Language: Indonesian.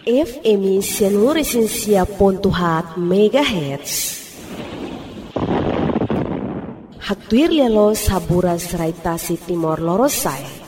FM Sianuresensia.hat MHz. Hatuir lelo saburas raitasi Timor Lorosai.